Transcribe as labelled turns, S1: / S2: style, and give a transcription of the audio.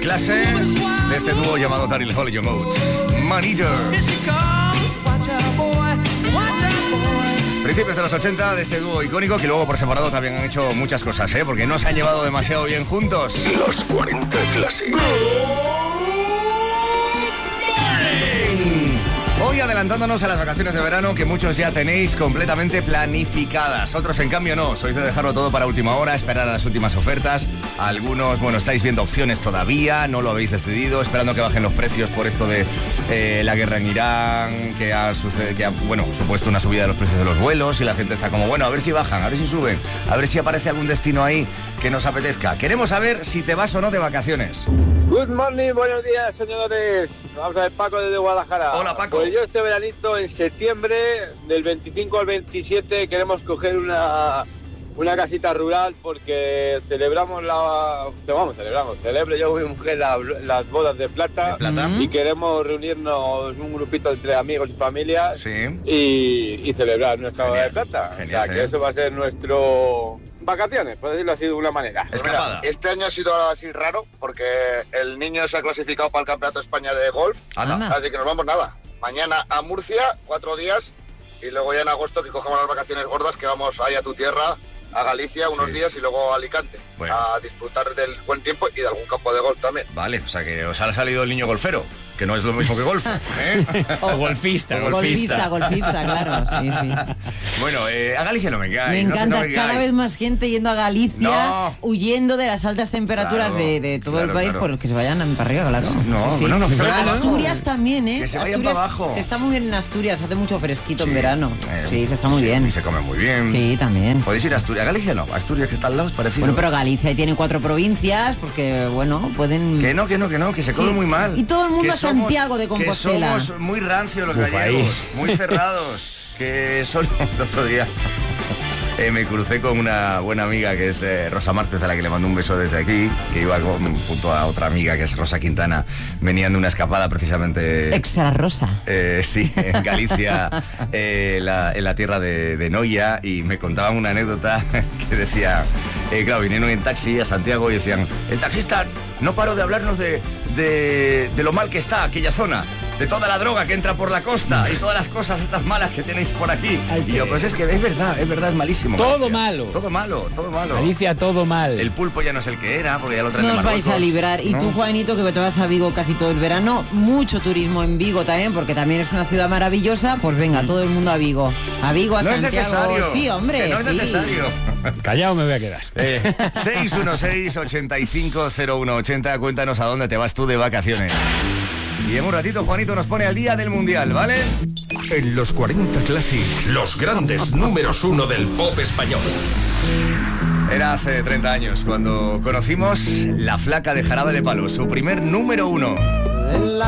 S1: clase de este dúo llamado Daryl Hall y John Oates. Man Eater. Principios de los 80 de este dúo icónico que luego por separado también han hecho muchas cosas, porque no se han llevado demasiado bien juntos.
S2: Los 40 Classic.
S1: Hoy adelantándonos a las vacaciones de verano que muchos ya tenéis completamente planificadas. Otros, en cambio, no. Sois de dejarlo todo para última hora, esperar a las últimas ofertas. Algunos, estáis viendo opciones todavía, no lo habéis decidido, esperando que bajen los precios por esto de la guerra en Irán, que ha supuesto una subida de los precios de los vuelos y la gente está como, a ver si bajan, a ver si suben, a ver si aparece algún destino ahí que nos apetezca. Queremos saber si te vas o no de vacaciones.
S3: Good morning, buenos días, señores. Vamos a ver, Paco desde Guadalajara.
S1: Hola, Paco.
S3: Pues yo este veranito, en septiembre, del 25 al 27, queremos coger una casita rural porque celebro yo y mi mujer las bodas de plata. Y queremos reunirnos un grupito entre amigos y familias y celebrar nuestra boda de plata.
S1: Genial,
S3: que eso va a ser nuestro... vacaciones, por decirlo así de una manera.
S1: Escapada.
S4: Mira, este año ha sido así raro porque el niño se ha clasificado para el Campeonato de España de golf. Así que nos vamos mañana a Murcia, 4 días, y luego ya en agosto que cogemos las vacaciones gordas que vamos ahí a tu tierra, a Galicia unos días y luego a Alicante, a disfrutar del buen tiempo y de algún campo de golf también.
S1: Vale, o sea que os ha salido el niño golfero, que no es lo mismo que golf,
S5: O golfista, claro, sí.
S1: Bueno, a Galicia no me vengáis.
S6: Me encanta, cada vez más gente yendo a Galicia, huyendo de las altas temperaturas de todo el país, por que se vayan para arriba, claro.
S1: Que se vayan para
S6: Asturias también,
S1: que se vayan para abajo.
S6: Se está muy bien en Asturias, hace mucho fresquito en verano. Sí, se está muy bien.
S1: Y se come muy bien.
S6: Sí, también.
S1: Podéis ir a Asturias. A Galicia no, Asturias que está al lado es parecido.
S6: Bueno, pero Galicia tiene 4 provincias, porque, pueden...
S1: Que no, que se come muy mal.
S6: Y todo el mundo a Santiago de Compostela.
S1: Que somos muy rancios los gallegos, muy cerrados. Que solo el otro día me crucé con una buena amiga que es Rosa Márquez, a la que le mando un beso desde aquí, que iba junto a otra amiga que es Rosa Quintana, venían de una escapada precisamente...
S6: Extra Rosa.
S1: Sí, en Galicia, en la tierra de Noia, y me contaban una anécdota que decía, claro, vinieron en taxi a Santiago y decían, el taxista no paró de hablarnos de lo mal que está aquella zona, de toda la droga que entra por la costa y todas las cosas estas malas que tenéis por aquí. Y yo, pues es que es verdad, es malísimo.
S5: Todo
S1: Galicia.
S5: malo.
S1: Todo malo.
S5: Galicia, todo mal.
S1: El pulpo ya no es el que era, porque ya lo traen de
S6: No os
S1: Marruecos.
S6: vais a librar. Y tú, Juanito, que te vas a Vigo casi todo el verano, mucho turismo en Vigo también, porque también es una ciudad maravillosa, pues venga, todo el mundo a Vigo. A Vigo, a Santiago.
S1: No es necesario.
S6: Sí, hombre,
S1: que no es necesario.
S5: Callado me voy a quedar.
S1: 616-850180, cuéntanos a dónde te vas tú de vacaciones. Y en un ratito Juanito nos pone al día del Mundial, ¿vale?
S2: En los 40 Classic, los grandes números 1 del pop español.
S1: Era hace 30 años cuando conocimos La Flaca de Jarabe de Palo, su primer número 1.